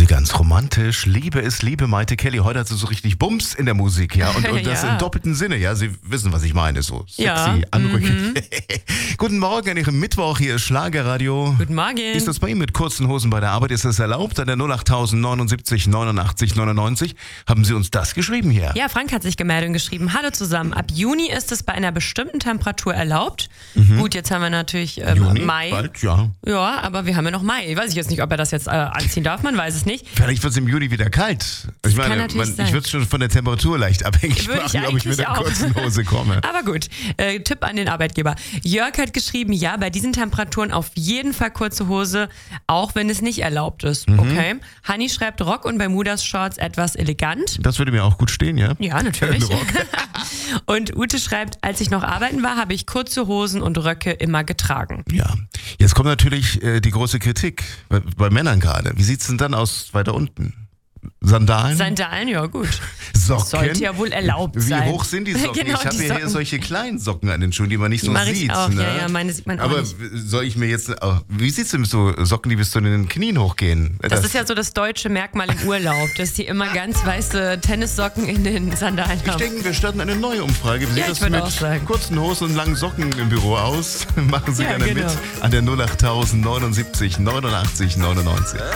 sie ganz romantisch. Liebe ist Liebe, Maite Kelly. Heute hat sie so richtig Bums in der Musik, ja. Und das Ja. im doppelten Sinne, ja. Sie wissen, was ich meine. So sexy, Ja. anrückend. Guten Morgen an Ihrem Mittwoch. Hier ist Schlagerradio. Guten Morgen. Wie ist das bei Ihnen mit kurzen Hosen bei der Arbeit? Ist das erlaubt? An der 08000 79 89 99 haben Sie uns das geschrieben hier. Ja, Frank hat sich gemeldet und geschrieben, hallo zusammen, ab Juni ist es bei einer bestimmten Temperatur erlaubt. Gut, jetzt haben wir natürlich Juni, Mai. bald, ja. Ja, aber wir haben ja noch Mai. Weiß ich jetzt nicht, ob er das jetzt anziehen darf, man weiß es nicht. Vielleicht wird es im Juni wieder kalt. Ich kann meine, natürlich sein. ich würde es schon von der Temperatur leicht abhängig Würde ich machen, ob ich mit eigentlich der auch. kurzen Hose komme. Aber gut, Tipp an den Arbeitgeber. Jörg hat geschrieben, ja, bei diesen Temperaturen auf jeden Fall kurze Hose, auch wenn es nicht erlaubt ist. Okay. Hanni schreibt Rock und Bermudas Shorts etwas elegant. Das würde mir auch gut stehen, ja? Ja, natürlich. Rock. Und Ute schreibt, als ich noch arbeiten war, habe ich kurze Hosen und Röcke immer getragen. Ja, jetzt kommt natürlich die große Kritik bei Männern gerade. Wie sieht's denn dann aus weiter unten? Sandalen? Sandalen, ja gut. Socken? Sollte ja wohl erlaubt sein. Wie hoch sind die Socken? Genau, ich habe die hier Socken. solche kleinen Socken an den Schuhen, die man nicht so Mach sieht. ich auch, Ne? ja, meine sieht man auch Aber nicht. soll ich mir jetzt, wie sieht's denn mit so Socken, die bis zu den Knien hochgehen? Das ist ja so das deutsche Merkmal im Urlaub, dass die immer ganz weiße Tennissocken in den Sandalen Ich haben. denke, wir starten eine neue Umfrage. Wie Ja, sieht ich das würde auch sagen. mit kurzen Hosen und langen Socken im Büro aus? Machen Sie Ja, gerne genau. mit an der 08000 79 89 99.